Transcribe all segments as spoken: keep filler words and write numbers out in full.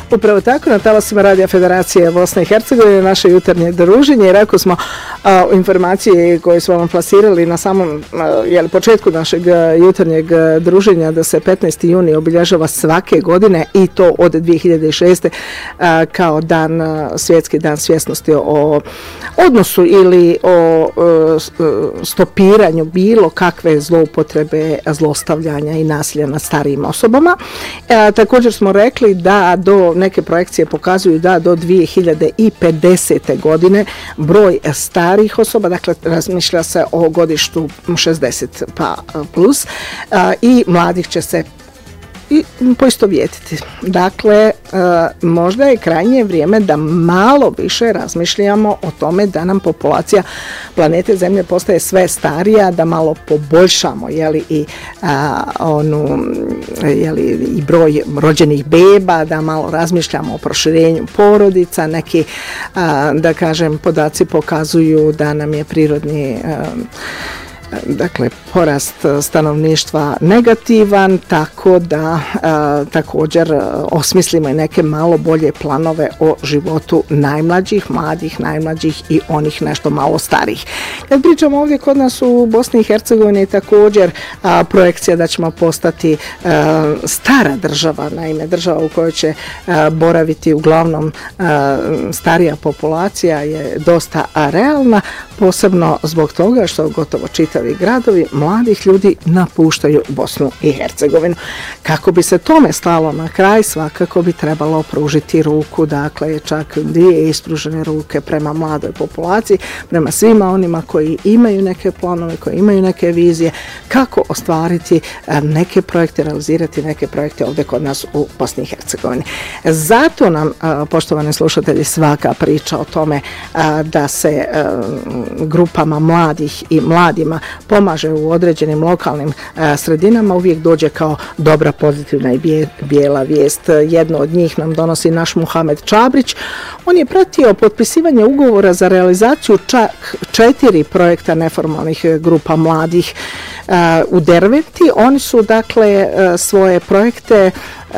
Upravo tako, na talasima Radija Federacije Bosne i Hercegovine, naše jutarnje druženje, jer ako smo a, informacije koje smo vam plasirali na samom a, jel, početku našeg a, jutarnjeg a, druženja, da se petnaesti juni obilježava svake godine i to od dvije hiljade šeste. A, kao dan, a, svjetski dan svjesnosti o odnosu ili o a, stopiranju bilo kakve zloupotrebe, zlostavljanja i nasilja nad starijim osobama. A, također smo rekli da do neke projekcije pokazuju da do dvije hiljade pedesete. godine broj starih osoba, dakle razmišlja se o godištu šezdeset pa plus, a, i mladih će se i poistovjetiti. Dakle, možda je krajnje vrijeme da malo više razmišljamo o tome da nam populacija planete Zemlje postaje sve starija, da malo poboljšamo jeli, i, a, onu, jeli, i broj rođenih beba, da malo razmišljamo o proširenju porodica. Neki, a, da kažem, podaci pokazuju da nam je prirodni a, dakle porast stanovništva negativan, tako da a, također osmislimo i neke malo bolje planove o životu najmlađih, mladih, najmlađih i onih nešto malo starih. Kad pričamo ovdje kod nas u Bosni i Hercegovini, također a, projekcija da ćemo postati a, stara država, naime država u kojoj će a, boraviti uglavnom a, starija populacija je dosta realna, posebno zbog toga što gotovo čitavi gradovi mladih ljudi napuštaju Bosnu i Hercegovinu. Kako bi se tome stalo na kraj, svakako bi trebalo pružiti ruku, dakle čak dvije ispružene ruke prema mladoj populaciji, prema svima onima koji imaju neke planove, koji imaju neke vizije, kako ostvariti neke projekte, realizirati neke projekte ovdje kod nas u Bosni i Hercegovini. Zato nam, poštovani slušatelji, svaka priča o tome da se grupama mladih i mladima pomaže u određenim lokalnim a, sredinama uvijek dođe kao dobra, pozitivna i bije, bijela vijest. Jedno od njih nam donosi naš Muhamed Čabrić. On je pratio potpisivanje ugovora za realizaciju čak četiri projekta neformalnih grupa mladih a, u Derventi. Oni su dakle a, svoje projekte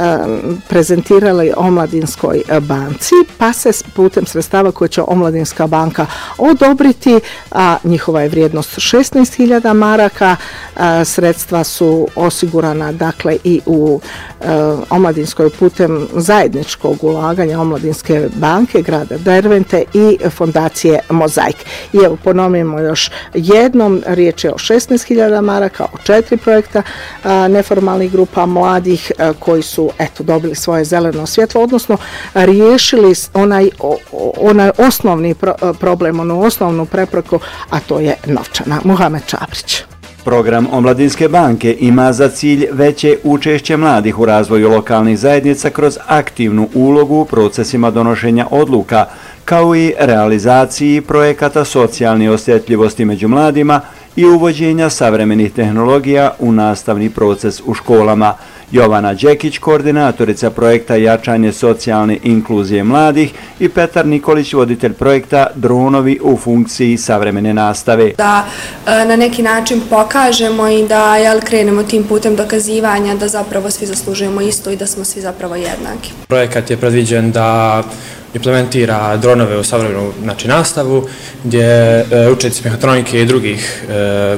prezentirali Omladinskoj banci, pa se putem sredstava koje će Omladinska banka odobriti, a njihova je vrijednost šesnaest hiljada maraka, a, sredstva su osigurana dakle i u a, Omladinskoj putem zajedničkog ulaganja Omladinske banke grada Dervente i fondacije Mozaik. I evo ponovimo još jednom, riječ je o šesnaest hiljada maraka, o četiri projekta a, neformalnih grupa mladih a, koji su eto dobili svoje zeleno svjetlo, odnosno riješili onaj, onaj osnovni pro, problem, onu osnovnu prepreku, a to je novčana. Muhamed Čabrić. Program Omladinske banke ima za cilj veće učešće mladih u razvoju lokalnih zajednica kroz aktivnu ulogu u procesima donošenja odluka, kao i realizaciji projekata socijalne osjetljivosti među mladima i uvođenja savremenih tehnologija u nastavni proces u školama. Jovana Đekić, koordinatorica projekta Jačanje socijalne inkluzije mladih, i Petar Nikolić, voditelj projekta Dronovi u funkciji savremene nastave. Da na neki način pokažemo i da jel, krenemo tim putem dokazivanja da zapravo svi zaslužujemo isto i da smo svi zapravo jednaki. Projekat je predviđen da implementira dronove u savremenu znači, nastavu, gdje e, učenici mehatronike i drugih e,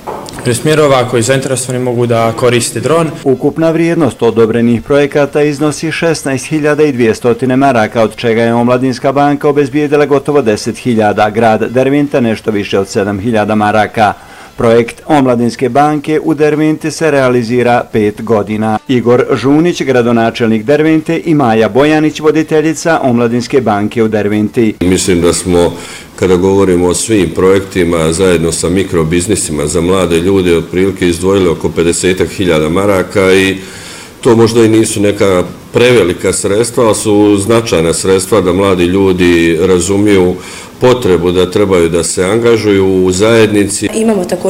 smjerova koji zainteresovani mogu da koriste dron. Ukupna vrijednost odobrenih projekata iznosi šesnaest hiljada dvjesto maraka, od čega je Omladinska banka obezbijedila gotovo deset hiljada, grad Derventa nešto više od sedam hiljada maraka. Projekt Omladinske banke u Derventi se realizira pet godina. Igor Žunić, gradonačelnik Dervente, i Maja Bojanić, voditeljica Omladinske banke u Derventi. Mislim da smo, kada govorimo o svim projektima, zajedno sa mikrobiznisima za mlade ljude, otprilike izdvojili oko pedeset hiljada maraka i to možda i nisu neka prevelika sredstva, ali su značajna sredstva da mladi ljudi razumiju potrebu da trebaju da se angažuju u zajednici. Imamo također